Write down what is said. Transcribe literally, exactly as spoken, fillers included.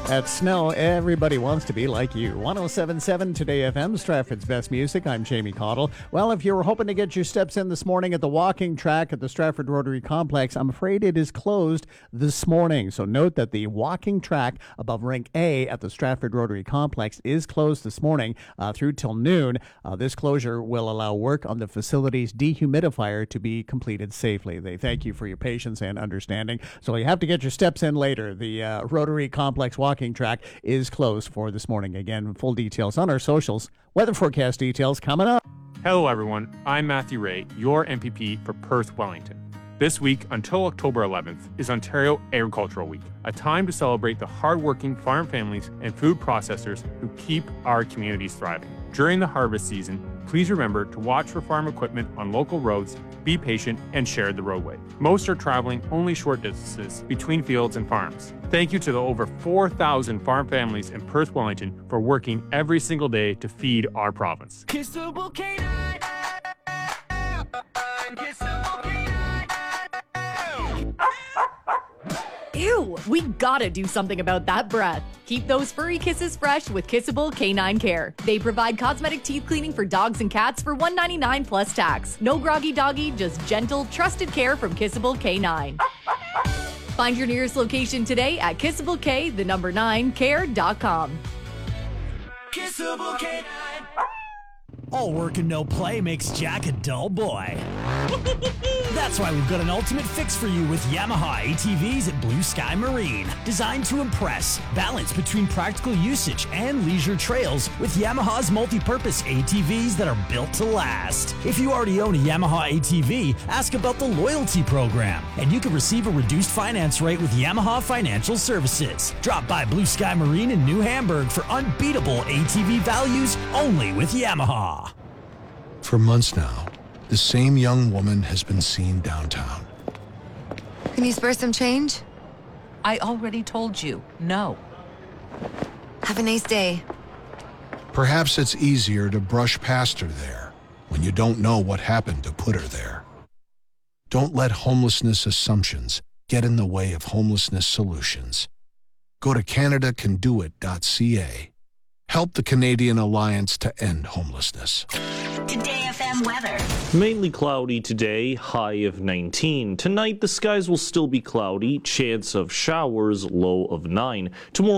At Snow, everybody wants to be like you. one oh seven point seven Today F M, Stratford's best music. I'm Jamie Cottle. Well, if you were hoping to get your steps in this morning at the walking track at the Stratford Rotary Complex, I'm afraid it is closed this morning. So note that the walking track above Rink A at the Stratford Rotary Complex is closed this morning uh, through till noon. Uh, this closure will allow work on the facility's dehumidifier to be completed safely. They thank you for your patience and understanding. So you have to get your steps in later. The uh, Rotary Complex walking track is closed for this morning. Again, full details on our socials. Weather forecast details coming up. Hello, everyone. I'm Matthew Ray, your M P P for Perth Wellington. This week, until October eleventh, is Ontario Agricultural Week, a time to celebrate the hardworking farm families and food processors who keep our communities thriving. During the harvest season, please remember to watch for farm equipment on local roads, be patient, and share the roadway. Most are traveling only short distances between fields and farms. Thank you to the over four thousand farm families in Perth Wellington for working every single day to feed our province. Kissable canine. Kissable canine. Ew, we gotta do something about that breath. Keep those furry kisses fresh with Kissable Canine Care. They provide cosmetic teeth cleaning for dogs and cats for one hundred ninety-nine dollars plus tax. No groggy doggy, just gentle, trusted care from Kissable Canine. Find your nearest location today at kissable k, the number nine, care dot com. Kissable canine. All work and no play makes Jack a dull boy. That's why we've got an ultimate fix for you with Yamaha A T Vs at Blue Sky Marine. Designed to impress, balance between practical usage and leisure trails with Yamaha's multi-purpose A T Vs that are built to last. If you already own a Yamaha A T V, ask about the loyalty program, and you can receive a reduced finance rate with Yamaha Financial Services. Drop by Blue Sky Marine in New Hamburg for unbeatable A T V values only with Yamaha. For months now, the same young woman has been seen downtown. Can you spare some change? I already told you, no. Have a nice day. Perhaps it's easier to brush past her there when you don't know what happened to put her there. Don't let homelessness assumptions get in the way of homelessness solutions. Go to canada can do it dot c a. Help the Canadian Alliance to End Homelessness. Today F M weather. Mainly cloudy today, high of nineteen. Tonight, the skies will still be cloudy, chance of showers, low of nine. Tomorrow